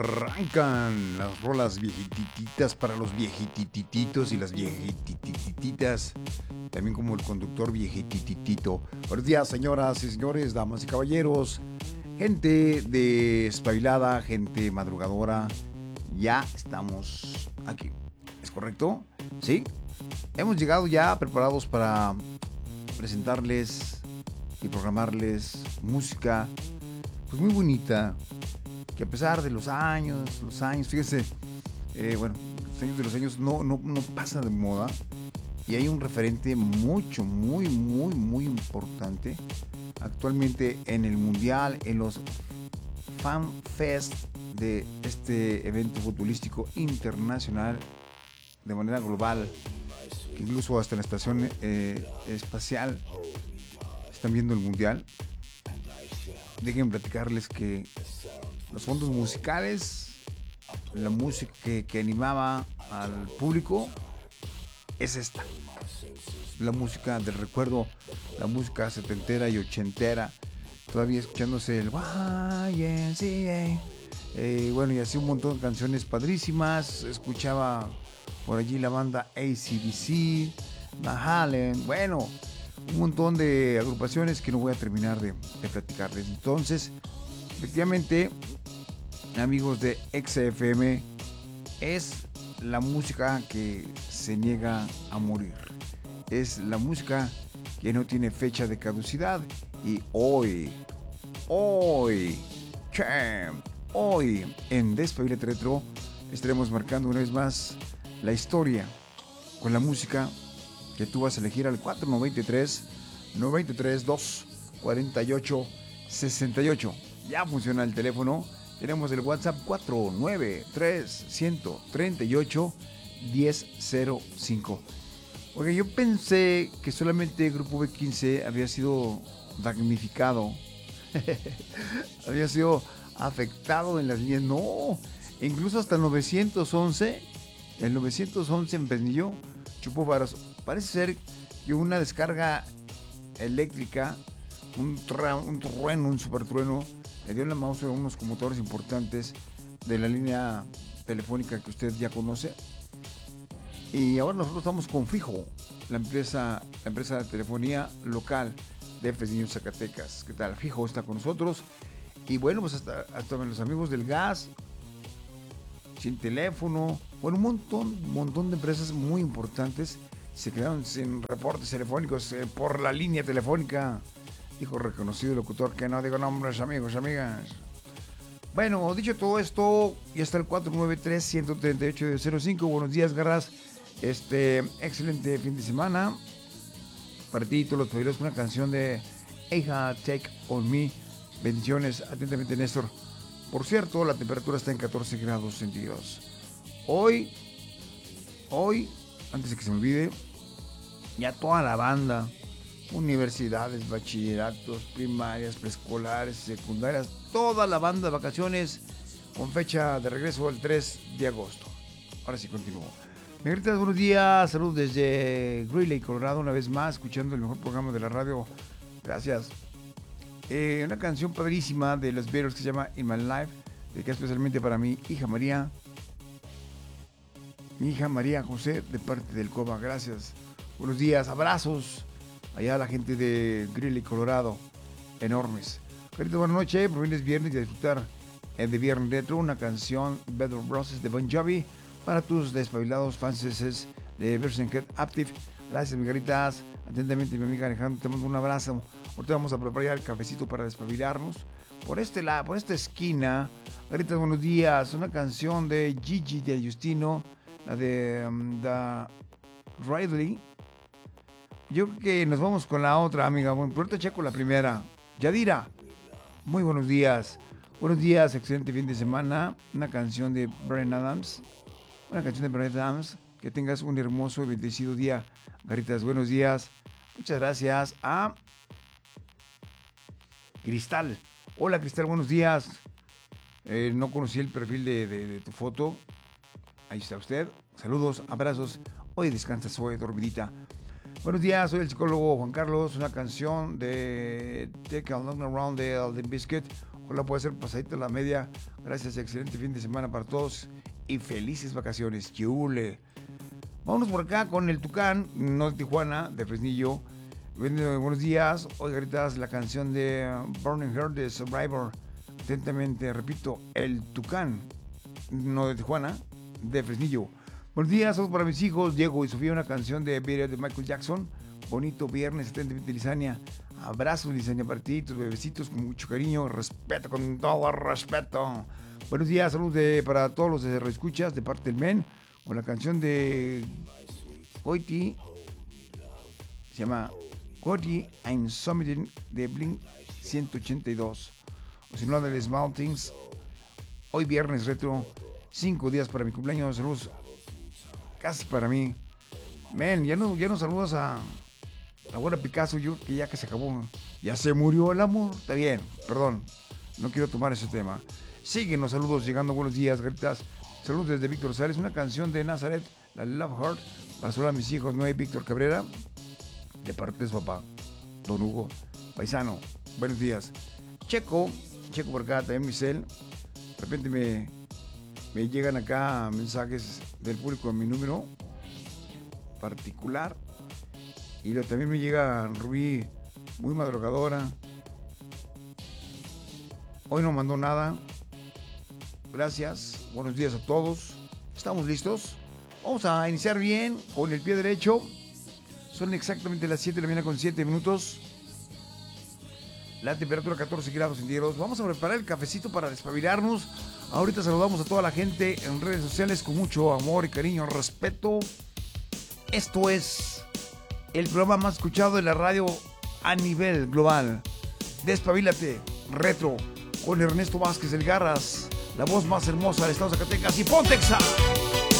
Arrancan las rolas viejitititas para los viejitititos y las viejitititas, también como el conductor viejititito. Buenos días, señoras y señores, damas y caballeros, gente despabilada, gente madrugadora. Ya estamos aquí. ¿Es correcto? ¿Sí? Hemos llegado ya preparados para presentarles y programarles música pues muy bonita, que a pesar de los años, fíjense, bueno, los años no pasa de moda y hay un referente muy importante actualmente en el mundial, en los Fan Fest de este evento futbolístico internacional de manera global, que incluso hasta en la estación espacial están viendo el mundial. Déjenme platicarles que los fondos musicales, la música que animaba al público es esta. La música del recuerdo, la música setentera y ochentera, todavía escuchándose el YMCA. Bueno, y así un montón de canciones padrísimas. Escuchaba por allí la banda AC/DC, Mahalen, bueno, un montón de agrupaciones que no voy a terminar de platicarles. Entonces, efectivamente, amigos de XFM, es la música que se niega a morir. Es la música que no tiene fecha de caducidad. Y hoy, en Despabila Retro, estaremos marcando una vez más la historia con la música que tú vas a elegir al 493-248-68. Ya funciona el teléfono. Tenemos el WhatsApp 493-138-1005. Porque yo pensé que solamente el Grupo B15 había sido damnificado, había sido afectado en las líneas. No, incluso hasta el 911 en Fresnillo chupó varas. Parece ser que una descarga eléctrica, un trueno, un super trueno, le dio la mouse a unos conmutadores importantes de la línea telefónica que usted ya conoce. Y ahora nosotros estamos con Fijo, la empresa de telefonía local de Fresnillo, Zacatecas. ¿Qué tal? Fijo está con nosotros. Y bueno, pues hasta los amigos del gas, sin teléfono, bueno, un montón de empresas muy importantes se quedaron sin reportes telefónicos por la línea telefónica. Dijo reconocido locutor que no digo nombres, amigos, amigas. Bueno, dicho todo esto, ya está el 493-138-05. Buenos días, garras. Excelente fin de semana. Para ti y todos los pedidos, una canción de Eja Take On Me. Bendiciones, atentamente, Néstor. Por cierto, la temperatura está en 14 grados centígrados. Hoy, antes de que se me olvide, ya toda la banda, universidades, bachilleratos, primarias, preescolares, secundarias, toda la banda de vacaciones con fecha de regreso el 3 de agosto. Ahora sí continúo. Miguelitas, buenos días, saludos desde Greeley, Colorado, una vez más, escuchando el mejor programa de la radio. Gracias. Una canción padrísima de los Beatles que se llama In My Life, dedicada especialmente para mi hija María José, de parte del COBA. Gracias. Buenos días, abrazos allá a la gente de Greeley, Colorado, enormes. Carita, buenas noches, por fin es viernes y a disfrutar de Viernes Retro, una canción Better Roses de Bon Jovi para tus despabilados fans de Version Head Active. Gracias, Miguelitas. Atentamente, mi amiga Alejandra, te mando un abrazo. Ahorita vamos a preparar el cafecito para despabilarnos. Por esta esquina, Carita, buenos días. Una canción de Gigi de Justino, la de The Ridley. Yo creo que nos vamos con la otra, amiga. Bueno, ahorita checo la primera. Yadira, muy buenos días. Buenos días, excelente fin de semana. Una canción de Bryan Adams. Que tengas un hermoso y bendecido día. Garitas, buenos días. Muchas gracias a Cristal. Hola, Cristal, buenos días. No conocí el perfil de tu foto. Ahí está usted. Saludos, abrazos. Hoy descansas, hoy dormidita. Buenos días, soy el psicólogo Juan Carlos. Una canción de Take a Long Around de Limp Bizkit. Ojalá pueda ser pasadita la media. Gracias, excelente fin de semana para todos y felices vacaciones. ¡Yule! Vámonos por acá con el Tucán, no de Tijuana, de Fresnillo. Buenos días. Oiga, ahorita la canción de Burning Heart de Survivor. Atentamente, repito, el Tucán, no de Tijuana, de Fresnillo. Buenos días, saludos para mis hijos, Diego y Sofía, una canción de Beat It de Michael Jackson. Bonito viernes, atentamente, Lisania. Abrazos, Lisania, para ti, tus bebecitos, con mucho cariño, respeto, con todo respeto. Buenos días, saludos para todos los de Escuchas de parte del Men, con la canción de Coity, se llama Coity I'm Summiting de Blink 182. O si no, de Les Mountains. Hoy viernes retro, 5 días para mi cumpleaños, saludos casi para mí. Men, ya no saludas a la abuela Picasso, yo que ya que se acabó, ya se murió el amor. Está bien, perdón, no quiero tomar ese tema. Siguen los saludos llegando, buenos días, gratitas. Saludos desde Víctor Sales, una canción de Nazaret, la Love Heart, para saludar a mis hijos, Noé y Víctor Cabrera, de parte de su papá, don Hugo, paisano. Buenos días. Checo por acá, también Michelle. De repente me llegan acá mensajes del público en mi número particular. Y también me llega Rubí, muy madrugadora. Hoy no mandó nada. Gracias. Buenos días a todos. ¿Estamos listos? Vamos a iniciar bien con el pie derecho. Son exactamente las 7 de la mañana con 7 minutos. La temperatura 14 grados centígrados. Vamos a preparar el cafecito para despabilarnos. Ahorita saludamos a toda la gente en redes sociales con mucho amor y cariño, respeto. Esto es el programa más escuchado de la radio a nivel global. Despabilate, retro, con Ernesto Vázquez, el Garras, la voz más hermosa del estado de Zacatecas y Pontexa.